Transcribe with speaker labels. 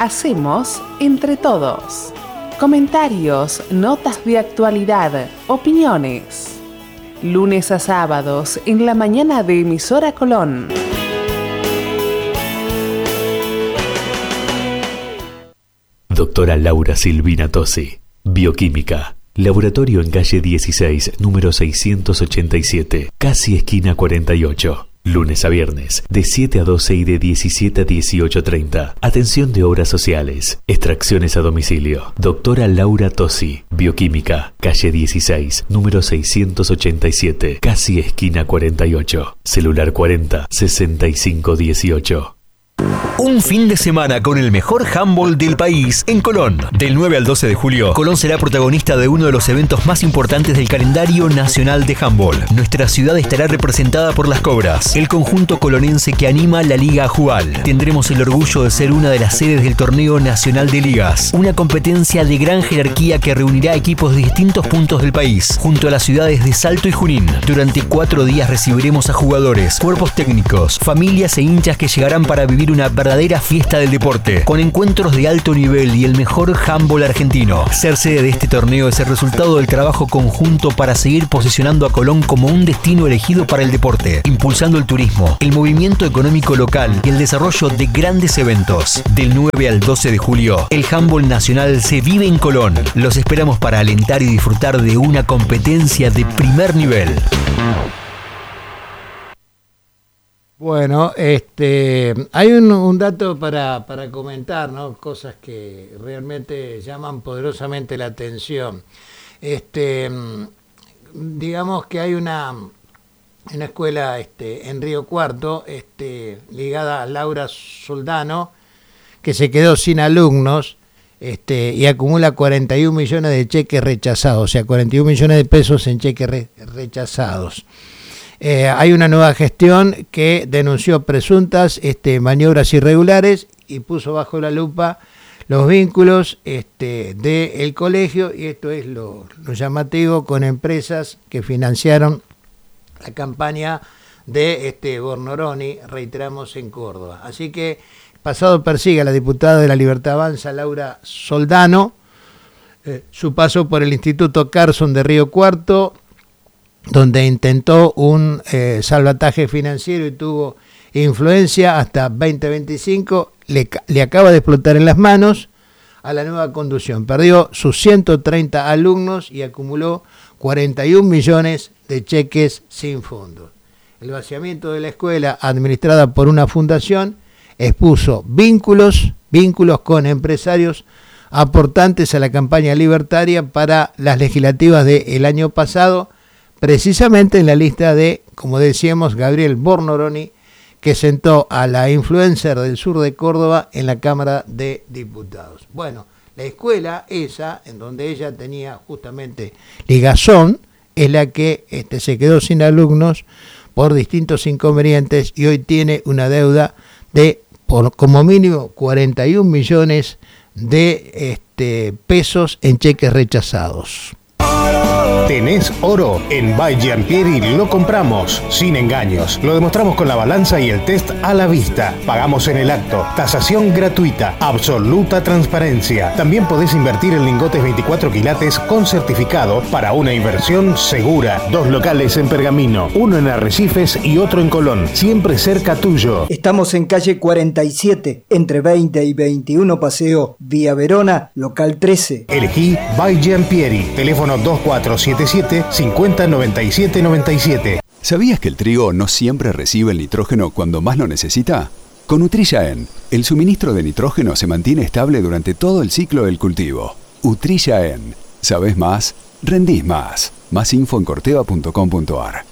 Speaker 1: hacemos entre todos. Comentarios, notas de actualidad, opiniones. Lunes a sábados en la mañana de Emisora Colón.
Speaker 2: Doctora Laura Silvina Tosi, Bioquímica. Laboratorio en calle 16, número 687, casi esquina 48. Lunes a viernes, de 7 a 12 y de 17 a 18:30. Atención de obras sociales. Extracciones a domicilio. Doctora Laura Tosi, Bioquímica, calle 16, número 687, casi esquina 48. Celular 40 65 18.
Speaker 3: Un fin de semana con el mejor handball del país en Colón. Del 9 al 12 de julio, Colón será protagonista de uno de los eventos más importantes del calendario nacional de handball. Nuestra ciudad estará representada por las Cobras, el conjunto colonense que anima la Liga Jual. Tendremos el orgullo de ser una de las sedes del Torneo Nacional de Ligas, una competencia de gran jerarquía que reunirá equipos de distintos puntos del país, junto a las ciudades de Salto y Junín. Durante 4 días recibiremos a jugadores, cuerpos técnicos, familias e hinchas que llegarán para vivir una verdadera fiesta del deporte, con encuentros de alto nivel y el mejor handball argentino. Ser sede de este torneo es el resultado del trabajo conjunto para seguir posicionando a Colón como un destino elegido para el deporte, impulsando el turismo, el movimiento económico local y el desarrollo de grandes eventos. Del 9 al 12 de julio, el handball nacional se vive en Colón. Los esperamos para alentar y disfrutar de una competencia de primer nivel.
Speaker 4: Bueno, hay un dato para comentar, ¿no? Cosas que realmente llaman poderosamente la atención. Digamos que hay una escuela en Río Cuarto, ligada a Laura Soldano, que se quedó sin alumnos, y acumula 41 millones de cheques rechazados, o sea, 41 millones de pesos en cheques rechazados. Hay una nueva gestión que denunció presuntas maniobras irregulares y puso bajo la lupa los vínculos del colegio, y esto es lo llamativo, con empresas que financiaron la campaña de Bornoroni, reiteramos, en Córdoba. Así que pasado persigue a la diputada de la Libertad Avanza, Laura Soldano, su paso por el Instituto Carson de Río Cuarto, donde intentó un salvataje financiero y tuvo influencia hasta 2025, le acaba de explotar en las manos a la nueva conducción. Perdió sus 130 alumnos y acumuló 41 millones de cheques sin fondos. El vaciamiento de la escuela, administrada por una fundación, expuso vínculos con empresarios aportantes a la campaña libertaria para las legislativas del año pasado, precisamente en la lista de, como decíamos, Gabriel Bornoroni, que sentó a la influencer del sur de Córdoba en la Cámara de Diputados. Bueno, la escuela esa, en donde ella tenía justamente ligazón, es la que se quedó sin alumnos por distintos inconvenientes y hoy tiene una deuda de, por como mínimo, 41 millones de pesos en cheques rechazados.
Speaker 5: ¿Tenés oro? En By Giampieri lo compramos, sin engaños. Lo demostramos con la balanza y el test a la vista. Pagamos en el acto. Tasación gratuita. Absoluta transparencia. También podés invertir en lingotes 24 quilates con certificado para una inversión segura. 2 locales en Pergamino, uno en Arrecifes y otro en Colón. Siempre cerca tuyo.
Speaker 6: Estamos en calle 47, entre 20 y 21 Paseo Vía Verona, local 13.
Speaker 5: Elegí By Giampieri. Teléfono 2477 50 97 97.
Speaker 7: ¿Sabías que el trigo no siempre recibe el nitrógeno cuando más lo necesita? Con Utrilla-En, el suministro de nitrógeno se mantiene estable durante todo el ciclo del cultivo. Utrilla-En. ¿Sabés más? Rendís más. Más info en corteva.com.ar.